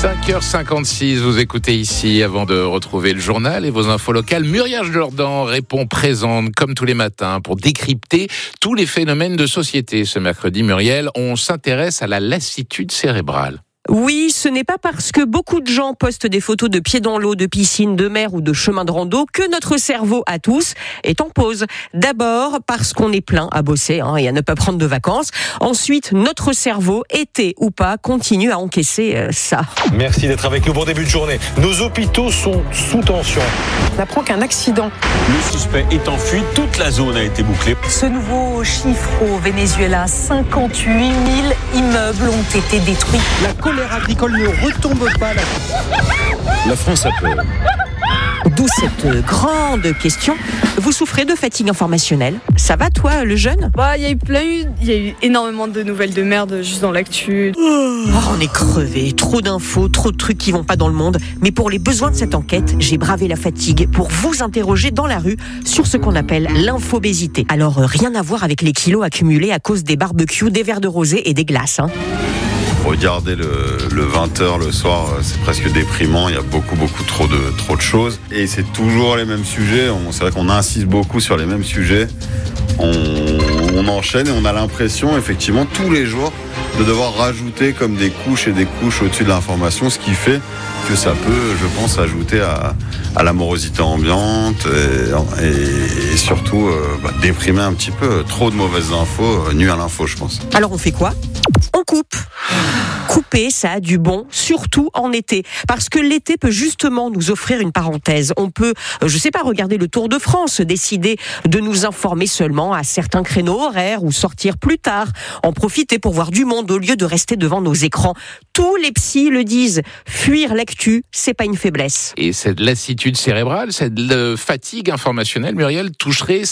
5h56, vous écoutez ici avant de retrouver le journal et vos infos locales. Muriel Jourdan répond présente comme tous les matins pour décrypter tous les phénomènes de société. Ce mercredi, Muriel, on s'intéresse à la lassitude cérébrale. Oui, ce n'est pas parce que beaucoup de gens postent des photos de pieds dans l'eau, de piscine, de mer ou de chemin de rando que notre cerveau à tous est en pause. D'abord parce qu'on est plein à bosser et à ne pas prendre de vacances. Ensuite, notre cerveau, été ou pas, continue à encaisser ça. Merci d'être avec nous. Bon début de journée. Nos hôpitaux sont sous tension. On apprend qu'un accident. Le suspect est en fuite. Toute la zone a été bouclée. Ce nouveau chiffre au Venezuela, 58 000 immeubles ont été détruits. La colère agricole ne retombe pas. La France a peur. D'où cette grande question. Vous souffrez de fatigue informationnelle? Ça va toi, le jeune? Il y a eu énormément de nouvelles de merde juste dans l'actu. On est crevé, trop d'infos, trop de trucs qui vont pas dans le monde. Mais pour les besoins de cette enquête, j'ai bravé la fatigue pour vous interroger dans la rue sur ce qu'on appelle l'infobésité. Alors rien à voir avec les kilos accumulés à cause des barbecues, des verres de rosé et des glaces. Regarder le 20h le soir, c'est presque déprimant. Il y a beaucoup trop de choses. Et c'est toujours les mêmes sujets. C'est vrai qu'on insiste beaucoup sur les mêmes sujets. On enchaîne et on a l'impression, effectivement, tous les jours, de devoir rajouter comme des couches et des couches au-dessus de l'information, ce qui fait que ça peut, je pense, ajouter à la morosité ambiante et surtout déprimer un petit peu. Trop de mauvaises infos nuit à l'info, je pense. Alors on fait quoi? On coupe. Couper, ça a du bon, surtout en été. Parce que l'été peut justement nous offrir une parenthèse. On peut, regarder le Tour de France, décider de nous informer seulement à certains créneaux horaires ou sortir plus tard, en profiter pour voir du monde au lieu de rester devant nos écrans. Tous les psys le disent, fuir l'actu, c'est pas une faiblesse. Et cette lassitude cérébrale, cette fatigue informationnelle, Muriel, toucherait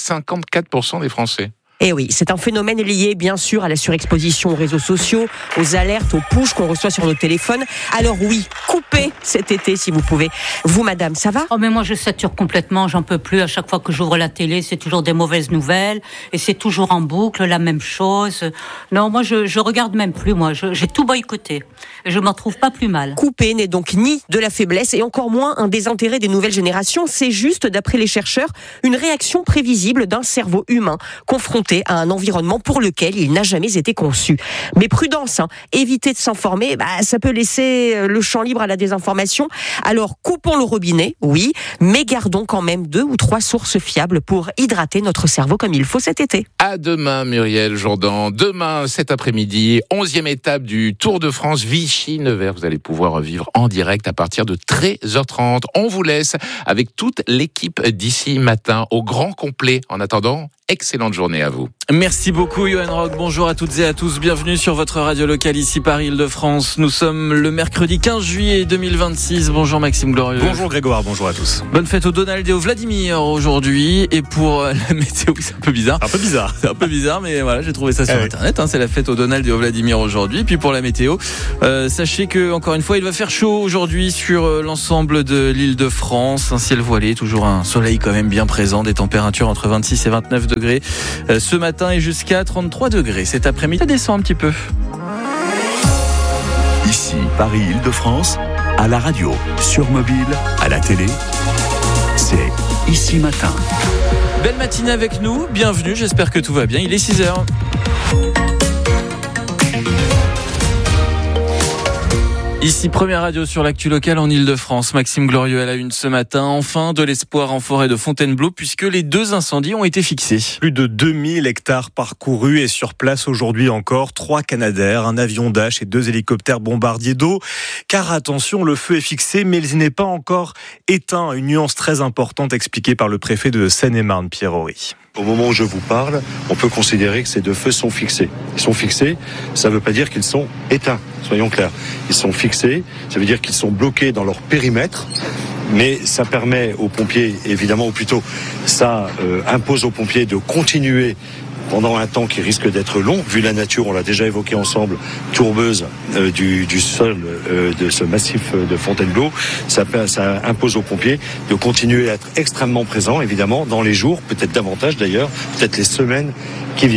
54% des Français. Eh oui, c'est un phénomène lié bien sûr à la surexposition aux réseaux sociaux, aux alertes, aux pushs qu'on reçoit sur nos téléphones. Alors oui, coupez cet été si vous pouvez. Vous madame, ça va? Oh mais moi je sature complètement, j'en peux plus. À chaque fois que j'ouvre la télé, c'est toujours des mauvaises nouvelles et c'est toujours en boucle la même chose. Non, moi je regarde même plus, moi j'ai tout boycotté. Et je m'en trouve pas plus mal. Couper n'est donc ni de la faiblesse et encore moins un désintérêt des nouvelles générations, c'est juste, d'après les chercheurs, une réaction prévisible d'un cerveau humain confronté à un environnement pour lequel il n'a jamais été conçu. Mais prudence, éviter de s'informer, ça peut laisser le champ libre à la désinformation. Alors coupons le robinet, oui, mais gardons quand même 2 ou 3 sources fiables pour hydrater notre cerveau comme il faut cet été. À demain, Muriel Jourdan. Demain, cet après-midi, 11e étape du Tour de France Vichy-Nevers. Vous allez pouvoir vivre en direct à partir de 13h30. On vous laisse avec toute l'équipe d'ici matin au grand complet. En attendant, excellente journée à vous. Merci beaucoup Johan Rock, bonjour à toutes et à tous, bienvenue sur votre radio locale ici Paris-Île-de-France. Nous sommes le mercredi 15 juillet 2026, bonjour Maxime Glorieux. Bonjour Grégoire, bonjour à tous. Bonne fête au Donald et au Vladimir aujourd'hui, et pour la météo, c'est un peu bizarre. C'est un peu bizarre, mais voilà, j'ai trouvé ça sur internet, c'est la fête au Donald et au Vladimir aujourd'hui. Puis pour la météo, sachez que encore une fois il va faire chaud aujourd'hui sur l'ensemble de l'Île-de-France, un ciel voilé, toujours un soleil quand même bien présent, des températures entre 26 et 29 degrés ce matin et jusqu'à 33 degrés cet après-midi. Ça descend un petit peu. Ici, Paris-Île-de-France, à la radio, sur mobile, à la télé, c'est Ici Matin. Belle matinée avec nous, bienvenue, j'espère que tout va bien. Il est 6h. Ici, première radio sur l'actu locale en Île-de-France. Maxime Glorieux à la une ce matin. Enfin, de l'espoir en forêt de Fontainebleau puisque les 2 incendies ont été fixés. Plus de 2000 hectares parcourus et sur place aujourd'hui encore 3 Canadair, un avion Dash et 2 hélicoptères bombardiers d'eau. Car attention, le feu est fixé mais il n'est pas encore éteint. Une nuance très importante expliquée par le préfet de Seine-et-Marne, Pierre Horry. Au moment où je vous parle, on peut considérer que ces 2 feux sont fixés. Ils sont fixés, ça ne veut pas dire qu'ils sont éteints, soyons clairs. Ils sont fixés, ça veut dire qu'ils sont bloqués dans leur périmètre, mais ça permet aux pompiers, évidemment, ou plutôt ça impose aux pompiers de continuer pendant un temps qui risque d'être long, vu la nature, on l'a déjà évoqué ensemble, tourbeuse du sol de ce massif de Fontainebleau, ça impose aux pompiers de continuer à être extrêmement présents, évidemment, dans les jours, peut-être davantage d'ailleurs, peut-être les semaines qui viennent.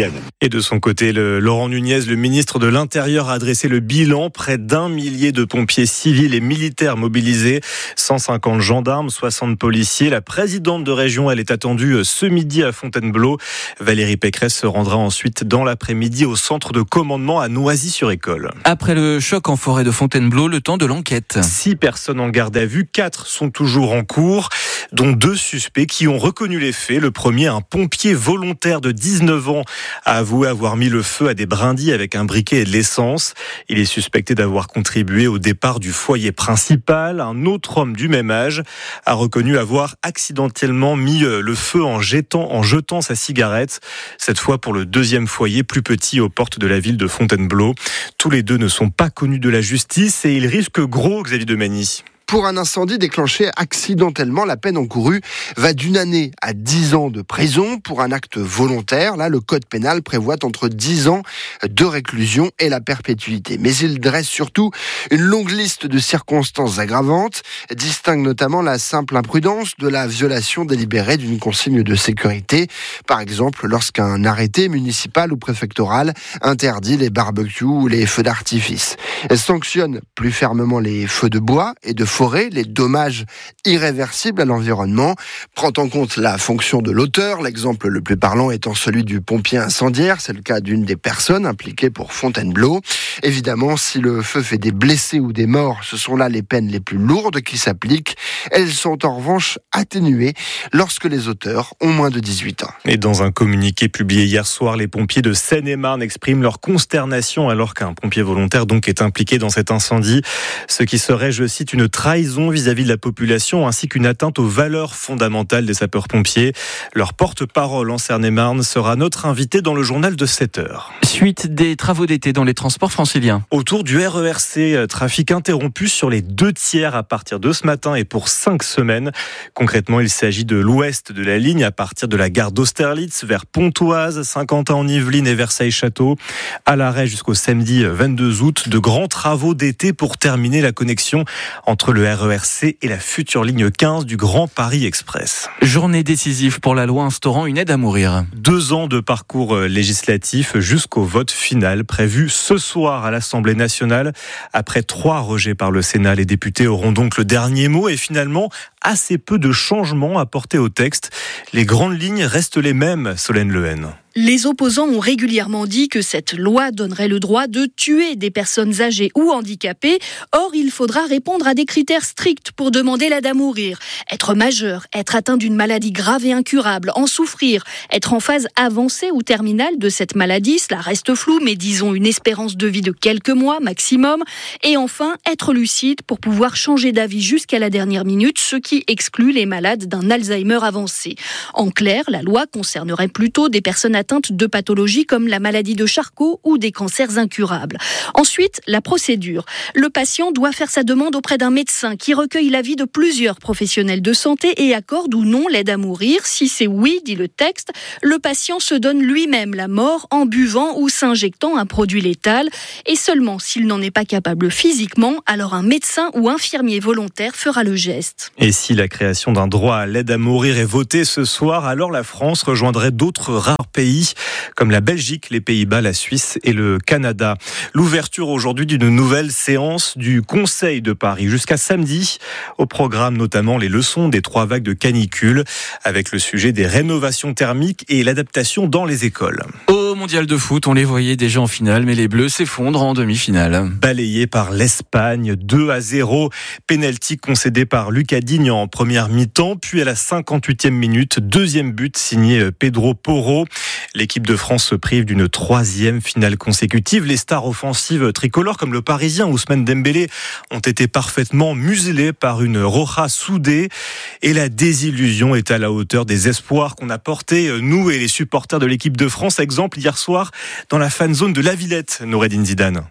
Et de son côté, Laurent Nunez, le ministre de l'Intérieur, a adressé le bilan. Près d'1 millier de pompiers civils et militaires mobilisés, 150 gendarmes, 60 policiers. La présidente de région, elle est attendue ce midi à Fontainebleau. Valérie Pécresse se rendra ensuite dans l'après-midi au centre de commandement à Noisy-sur-École. Après le choc en forêt de Fontainebleau, le temps de l'enquête. 6 personnes en garde à vue, 4 sont toujours en cours, dont 2 suspects qui ont reconnu les faits. Le premier, un pompier volontaire de 19 ans, a avoué avoir mis le feu à des brindilles avec un briquet et de l'essence. Il est suspecté d'avoir contribué au départ du foyer principal. Un autre homme du même âge a reconnu avoir accidentellement mis le feu en jetant sa cigarette. Cette fois pour le deuxième foyer, plus petit, aux portes de la ville de Fontainebleau. Tous les 2 ne sont pas connus de la justice et ils risquent gros, Xavier Demagny. Pour un incendie déclenché accidentellement, la peine encourue va d'1 année à 10 ans de prison. Pour un acte volontaire, là, le code pénal prévoit entre 10 ans de réclusion et la perpétuité. Mais il dresse surtout une longue liste de circonstances aggravantes, distingue notamment la simple imprudence de la violation délibérée d'une consigne de sécurité. Par exemple, lorsqu'un arrêté municipal ou préfectoral interdit les barbecues ou les feux d'artifice. Elle sanctionne plus fermement les feux de bois et de forêt, les dommages irréversibles à l'environnement, prend en compte la fonction de l'auteur, l'exemple le plus parlant étant celui du pompier incendiaire, c'est le cas d'une des personnes impliquées pour Fontainebleau. Évidemment, si le feu fait des blessés ou des morts, ce sont là les peines les plus lourdes qui s'appliquent. Elles sont en revanche atténuées lorsque les auteurs ont moins de 18 ans. Et dans un communiqué publié hier soir, les pompiers de Seine-et-Marne expriment leur consternation alors qu'un pompier volontaire donc est impliqué dans cet incendie. Ce qui serait, je cite, une trahison vis-à-vis de la population ainsi qu'une atteinte aux valeurs fondamentales des sapeurs-pompiers. Leur porte-parole en Seine-et-Marne sera notre invité dans le journal de 7h. Suite des travaux d'été dans les transports franciliens. Autour du RERC, trafic interrompu sur les 2 tiers à partir de ce matin et pour 5 semaines. Concrètement, il s'agit de l'ouest de la ligne à partir de la gare d'Austerlitz vers Pontoise, Saint-Quentin-en-Yvelines et Versailles-Château. À l'arrêt jusqu'au samedi 22 août, de grands travaux d'été pour terminer la connexion entre le RERC et la future ligne 15 du Grand Paris Express. Journée décisive pour la loi instaurant une aide à mourir. 2 ans de parcours législatif jusqu'au vote final prévu ce soir à l'Assemblée nationale. Après 3 rejets par le Sénat, les députés auront donc le dernier mot et finalement assez peu de changements apportés au texte. Les grandes lignes restent les mêmes, Solène Lehen. Les opposants ont régulièrement dit que cette loi donnerait le droit de tuer des personnes âgées ou handicapées. Or, il faudra répondre à des critères stricts pour demander l'aide à mourir. Être majeur, être atteint d'une maladie grave et incurable, en souffrir, être en phase avancée ou terminale de cette maladie, cela reste flou, mais disons une espérance de vie de quelques mois maximum. Et enfin, être lucide pour pouvoir changer d'avis jusqu'à la dernière minute, ce qui exclut les malades d'un Alzheimer avancé. En clair, la loi concernerait plutôt des personnes atteintes de pathologies comme la maladie de Charcot ou des cancers incurables. Ensuite, la procédure. Le patient doit faire sa demande auprès d'un médecin qui recueille l'avis de plusieurs professionnels de santé et accorde ou non l'aide à mourir. Si c'est oui, dit le texte, le patient se donne lui-même la mort en buvant ou s'injectant un produit létal. Et seulement s'il n'en est pas capable physiquement, alors un médecin ou infirmier volontaire fera le geste. Et si la création d'un droit à l'aide à mourir est votée ce soir, alors la France rejoindrait d'autres rares pays comme la Belgique, les Pays-Bas, la Suisse et le Canada. L'ouverture aujourd'hui d'une nouvelle séance du Conseil de Paris jusqu'à samedi. Au programme notamment les leçons des 3 vagues de canicule avec le sujet des rénovations thermiques et l'adaptation dans les écoles. Au mondial de foot, on les voyait déjà en finale, mais les Bleus s'effondrent en demi-finale. Balayés par l'Espagne, 2-0. Pénalty concédé par Lucas Digne en première mi-temps, puis à la 58e minute, 2e but signé Pedro Porro. L'équipe de France se prive d'une 3e finale consécutive. Les stars offensives tricolores comme le Parisien Ousmane Dembélé ont été parfaitement muselés par une Roja soudée. Et la désillusion est à la hauteur des espoirs qu'on a portés, nous et les supporters de l'équipe de France. Exemple hier soir dans la fan zone de La Villette, Noureddine Zidane.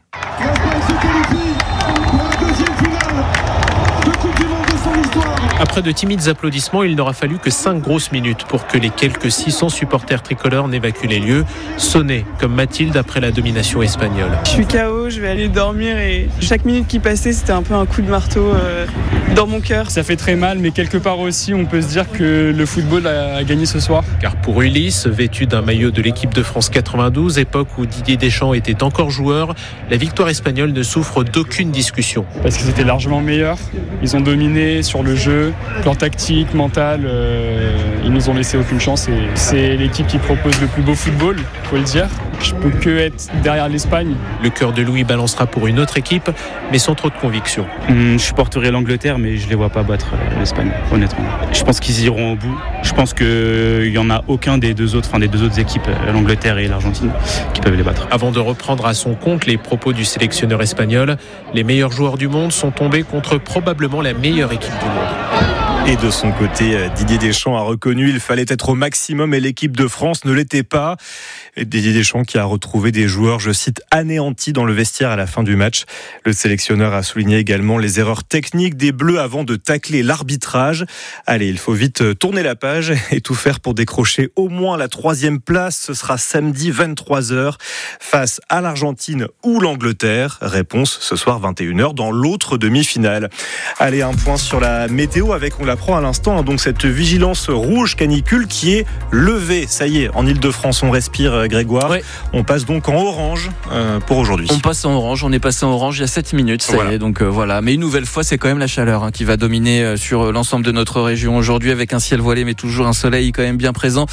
Entre de timides applaudissements, il n'aura fallu que 5 grosses minutes pour que les quelques 600 supporters tricolores n'évacuent les lieux, sonnés comme Mathilde après la domination espagnole. Je suis KO, je vais aller dormir et chaque minute qui passait, c'était un peu un coup de marteau dans mon cœur. Ça fait très mal, mais quelque part aussi, on peut se dire que le football a gagné ce soir. Car pour Ulysse, vêtu d'un maillot de l'équipe de France 92, époque où Didier Deschamps était encore joueur, la victoire espagnole ne souffre d'aucune discussion. Parce qu'ils étaient largement meilleurs, ils ont dominé sur le jeu, plan tactique, mental, ils nous ont laissé aucune chance et c'est l'équipe qui propose le plus beau football, faut le dire. Je peux que être derrière l'Espagne. Le cœur de Louis balancera pour une autre équipe, mais sans trop de conviction. Je supporterai l'Angleterre, mais je ne les vois pas battre l'Espagne, honnêtement. Je pense qu'ils iront au bout. Je pense qu'il n'y en a aucun des deux autres équipes, l'Angleterre et l'Argentine, qui peuvent les battre. Avant de reprendre à son compte les propos du sélectionneur espagnol, les meilleurs joueurs du monde sont tombés contre probablement la meilleure équipe du monde. Et de son côté, Didier Deschamps a reconnu qu'il fallait être au maximum et l'équipe de France ne l'était pas. Et Didier Deschamps qui a retrouvé des joueurs, je cite, anéantis dans le vestiaire à la fin du match. Le sélectionneur a souligné également les erreurs techniques des Bleus avant de tacler l'arbitrage. Allez, il faut vite tourner la page et tout faire pour décrocher au moins la 3e place. Ce sera samedi 23h face à l'Argentine ou l'Angleterre. Réponse ce soir 21h dans l'autre demi-finale. Allez, un point sur la météo avec, on l'apprend à l'instant, donc cette vigilance rouge canicule qui est levée. Ça y est, en Ile-de-France, on respire, Grégoire. Oui. On passe donc en orange pour aujourd'hui. On passe en orange, on est passé en orange il y a 7 minutes, ça y est, donc voilà. Mais une nouvelle fois, c'est quand même la chaleur qui va dominer sur l'ensemble de notre région aujourd'hui, avec un ciel voilé, mais toujours un soleil quand même bien présent.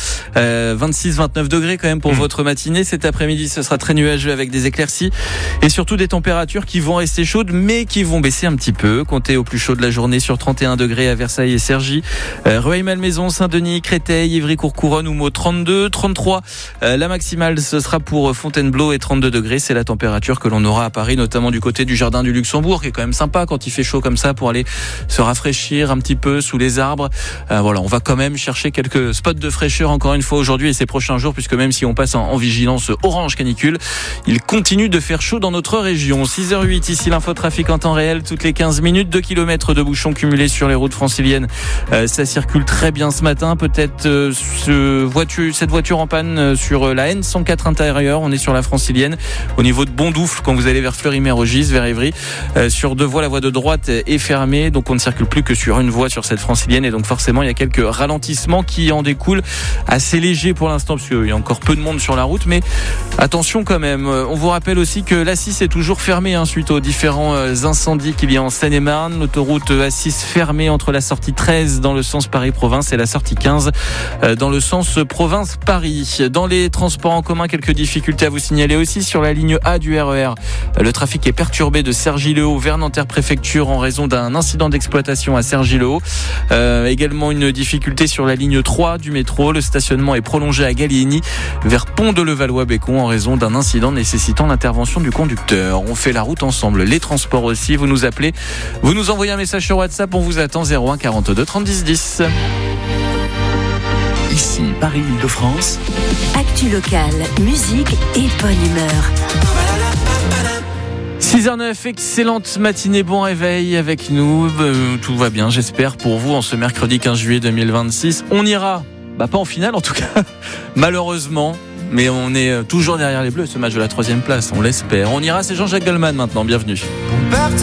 26-29 degrés quand même pour votre matinée. Cet après-midi, ce sera très nuageux avec des éclaircies et surtout des températures qui vont rester chaudes, mais qui vont baisser un petit peu. Comptez au plus chaud de la journée sur 31 degrés à Versailles et Cergy, Rueil-Malmaison, Saint-Denis, Créteil, Ivry-Courcouronne, Houmeau 32, 33. La maximale, ce sera pour Fontainebleau et 32 degrés. C'est la température que l'on aura à Paris, notamment du côté du Jardin du Luxembourg, qui est quand même sympa quand il fait chaud comme ça pour aller se rafraîchir un petit peu sous les arbres. Voilà, on va quand même chercher quelques spots de fraîcheur encore une fois aujourd'hui et ces prochains jours, puisque même si on passe en vigilance orange canicule, il continue de faire chaud dans notre région. 6h08, ici l'infotrafic en temps réel, toutes les 15 minutes, 2 km de bouchons cumulés sur les routes franciliennes. Ça circule très bien ce matin. Peut-être cette voiture en panne sur la N104 intérieure. On est sur la francilienne au niveau de Bondoufle quand vous allez vers Fleury-Mérogis, vers Évry. Sur 2 voies, la voie de droite est fermée, donc on ne circule plus que sur une voie sur cette francilienne, et donc forcément il y a quelques ralentissements qui en découlent, assez légers pour l'instant parce qu'il y a encore peu de monde sur la route, mais attention quand même. On vous rappelle aussi que l'A6 est toujours fermée suite aux différents incendies qu'il y a en Seine-et-Marne. L'autoroute A6 fermée entre la sortie 13 dans le sens Paris-Province et la sortie 15 dans le sens Province-Paris. Dans les transports en commun, quelques difficultés à vous signaler aussi sur la ligne A du RER. Le trafic est perturbé de Cergy-le-Haut vers Nanterre-Préfecture en raison d'un incident d'exploitation à Cergy-le-Haut. Également une difficulté sur la ligne 3 du métro. Le stationnement est prolongé à Gallieni vers Pont-de-Levallois-Bécon en raison d'un incident nécessitant l'intervention du conducteur. On fait la route ensemble, les transports aussi. Vous nous appelez, vous nous envoyez un message sur WhatsApp, on vous attend 01 42 30 10 10. Ici Paris-Île-de-France. Actu locale, musique et bonne humeur. 6h09, excellente matinée, bon réveil avec nous. Tout va bien, j'espère, pour vous en ce mercredi 15 juillet 2026. On ira, pas en finale en tout cas, malheureusement. Mais on est toujours derrière les Bleus, ce match de la 3e place, on l'espère. On ira, c'est Jean-Jacques Goldman maintenant, bienvenue.